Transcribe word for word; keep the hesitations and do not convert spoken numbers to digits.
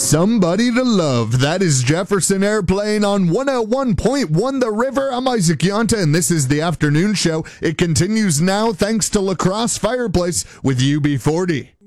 Somebody to Love. That is Jefferson Airplane on one oh one point one The River. I'm Isaac Yonta, and this is the afternoon show. It continues now thanks to La Crosse Fireplace with U B forty.